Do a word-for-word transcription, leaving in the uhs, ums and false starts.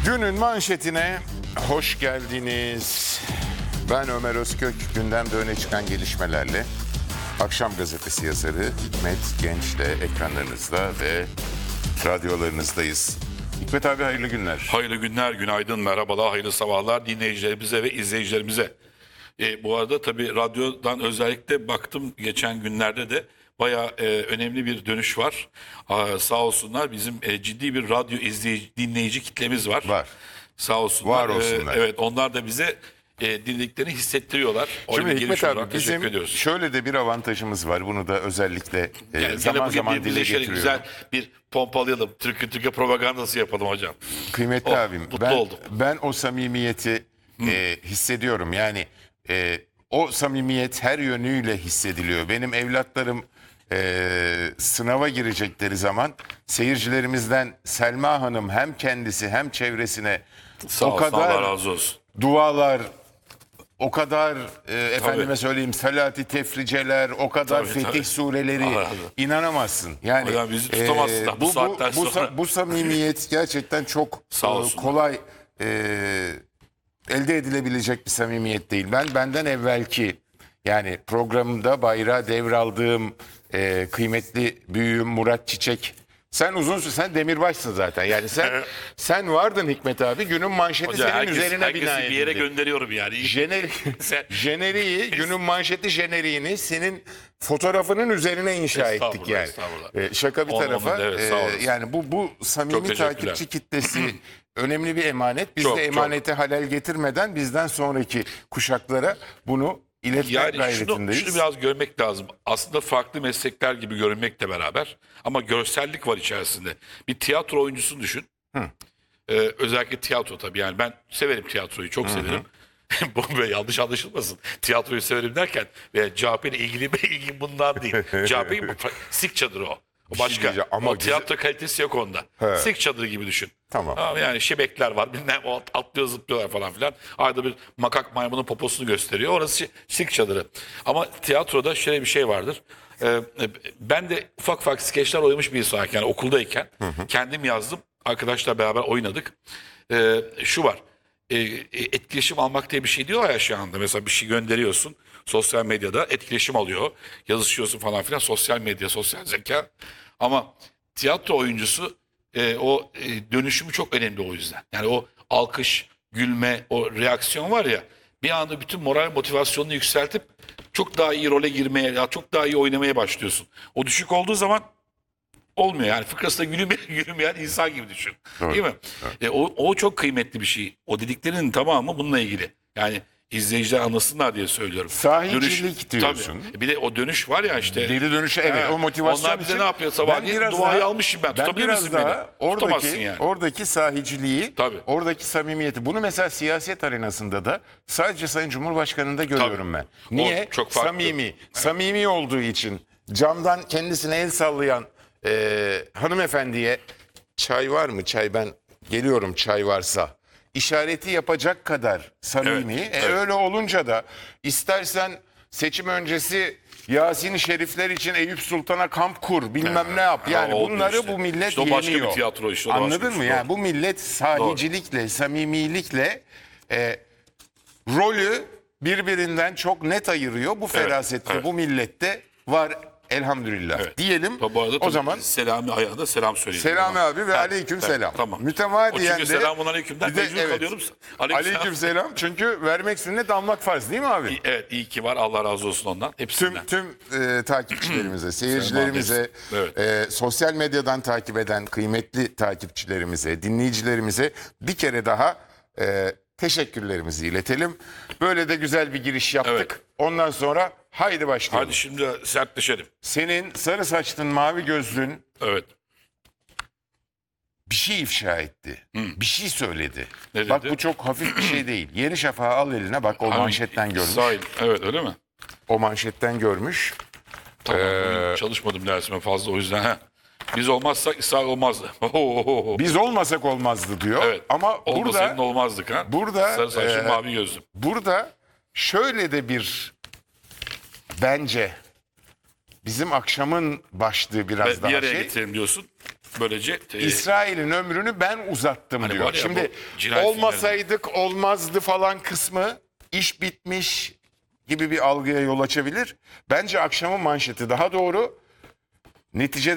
Günün manşetine hoş geldiniz. Ben Ömer Özkök, gündemde öne çıkan gelişmelerle Akşam Gazetesi yazarı Hikmet Genç'le ekranlarınızda ve radyolarınızdayız. Hikmet abi hayırlı günler. Hayırlı günler, günaydın, merhabalar, hayırlı sabahlar dinleyicilerimize ve izleyicilerimize. E, bu arada tabii radyodan özellikle baktım geçen günlerde de bayağı e, önemli bir dönüş var. Aa, sağ olsunlar bizim e, ciddi bir radyo izleyici, dinleyici kitlemiz var. Var. Sağ olsunlar. Var olsunlar. E, evet onlar da bize e, dinlediklerini hissettiriyorlar. Öyle Şimdi bir Hikmet gelişme abi olarak teşekkür bizim ediyoruz. şöyle de bir avantajımız var. Bunu da özellikle e, Yani zaman bugün zaman bir dile birleşelim, getiriyorum. güzel bir pompalayalım. Türkiye Türkiye propagandası yapalım hocam. Kıymetli Oh, abim mutlu ben, oldum. ben o samimiyeti e, hissediyorum. Yani e, o samimiyet her yönüyle hissediliyor. Benim evlatlarım e, sınava girecekleri zaman seyircilerimizden Selma Hanım hem kendisi hem çevresine Sağ o olsun, Allah kadar razı olsun. dualar, o kadar e, efendime Tabii. söyleyeyim salati tefriceler, o kadar Tabii, fetih tabii. sureleri Allah razı olsun. inanamazsın. Yani Hocam bizi tutamazsın da bu bu, saatten bu, bu, sonra. sa- bu samimiyet gerçekten çok Sağ e, olsunlar. kolay e, elde edilebilecek bir samimiyet değil. Ben benden evvelki yani programda bayrağı devraldığım e, kıymetli büyüğüm Murat Çiçek. Sen uzun süre, sen demirbaşsın zaten. Yani sen sen vardın Hikmet abi. Günün manşeti Hocam senin herkes, üzerine herkesi bina bir yere edildi. gönderiyorum yani. Jeneri, Sen- jeneriği, günün manşeti jeneriğini senin fotoğrafının üzerine inşa ettik Estağfurullah, yani. estağfurullah. Ee, şaka bir Onu- tarafa. onu da evet, e, sağ olasın. yani bu bu Çok samimi teşekkürler. takipçi kitlesi önemli bir emanet. Biz Çok, de çok. emanete halel getirmeden bizden sonraki kuşaklara bunu iletmek Yani şunu, gayretindeyiz. şunu biraz görmek lazım. Aslında farklı meslekler gibi görünmekle beraber ama görsellik var içerisinde. Bir tiyatro oyuncusunu düşün. Ee, özellikle tiyatro tabii yani ben severim tiyatroyu, çok severim. Bu böyle yanlış anlaşılmasın. Tiyatroyu severim derken ve C H P ile ilgili ilgim bundan değil. C H P'nin sik çadırı o. O şey başka. diyeceğim ama o güzel- tiyatro kalitesi yok onda. He. Sik çadırı gibi düşün. Tamam. Ama yani şebekler var. Bilmem o atlıyor zıplıyorlar falan filan. Ayda bir makak maymunun poposunu gösteriyor. Orası şi- sirk çadırı. Ama tiyatroda şöyle bir şey vardır. Ee, ben de ufak ufak skeçler oynamış bir insan yani okuldayken. Kendim yazdım. Arkadaşlar beraber oynadık. Ee, şu var. E, etkileşim almak diye bir şey diyor ya şu anda. Mesela bir şey gönderiyorsun. Sosyal medyada etkileşim alıyor. Yazışıyorsun falan filan. Sosyal medya, sosyal zeka. Ama tiyatro oyuncusu e, o e, dönüşümü çok önemli o yüzden. Yani o alkış, gülme, o reaksiyon var ya bir anda bütün moral motivasyonunu yükseltip çok daha iyi role girmeye, ya çok daha iyi oynamaya başlıyorsun. O düşük olduğu zaman olmuyor yani fıkrasında gülmeyen, gülmeyen insan gibi düşün. Evet, Değil mi? E, o, o çok kıymetli bir şey. O dediklerinin tamamı bununla ilgili. Yani izleyiciler anlasınlar diye söylüyorum. Sahicilik diyorsun. Tabii. Bir de o dönüş var ya işte. Geri dönüşü evet He, o motivasyon onlar bize için ne yapıyor sabah diye biraz duayı daha- almışım ben. Ben Tutabilir biraz misin daha beni? Tutamazsın oradaki, yani. oradaki sahiciliği, Tabii. oradaki samimiyeti. Bunu mesela siyaset arenasında da sadece Sayın Cumhurbaşkanı'nda görüyorum Tabii. ben. Niye? O çok farklı. Samimi. Samimi olduğu için camdan kendisine el sallayan e, hanımefendiye çay var mı? Çay ben geliyorum çay varsa. İşareti yapacak kadar samimi. Evet, E, evet. Öyle olunca da istersen seçim öncesi Yasin-i Şerifler için Eyüp Sultan'a kamp kur bilmem ne yap. Yani olmuyor bunları işte. bu millet İşte o başka yemiyor. bir tiyatro işte, o başka Anladın bir mı? şey. Yani bu millet sahicilikle, samimilikle e, rolü birbirinden çok net ayırıyor. Bu ferasette evet. bu millette var elhamdülillah. Evet. Diyelim Bu arada o tabii zaman Selami ayağında selam söyleyin. Selami Tamam. abi ve Ha, aleyküm evet, selam. Tamam. Mütemadiyen o çünkü de selamun aleykümden bir de- mecbur evet. kalıyorum. Aleyküm, Aleyküm selam. Çünkü vermek sünnet almak farz değil mi abi? Evet iyi ki var. Allah razı olsun ondan. Hepsinden. Tüm tüm e, takipçilerimize, seyircilerimize, Evet. e, sosyal medyadan takip eden kıymetli takipçilerimize, dinleyicilerimize bir kere daha e, teşekkürlerimizi iletelim. Böyle de güzel bir giriş yaptık. Evet. Ondan sonra haydi başlayalım. Hadi şimdi sertleşelim. Senin sarı saçlın, mavi gözlün Evet. bir şey ifşa etti. Bir şey söyledi. Ne Bak dedi? bu çok hafif bir şey değil. Yeni Şafak'ı al eline bak o manşetten görmüş. Sahil. Evet öyle mi? O manşetten görmüş. Tamam. Ee, bugün çalışmadım dersime fazla o yüzden. He. Biz olmazsak İsrail olmazdı. Biz olmasak olmazdı diyor. Evet. Ama Olmasaydın burada olmazdık ha. burada, Sarı saçlı e, mavi gözlüm. burada şöyle de bir bence bizim akşamın başlığı biraz Ve daha bir araya şey. getirelim diyorsun. böylece e, İsrail'in ömrünü ben uzattım Hani diyor. var ya, Şimdi bu cinayet olmasaydık olmazdı falan kısmı iş bitmiş gibi bir algıya yol açabilir. Bence akşamın manşeti daha doğru. Neticede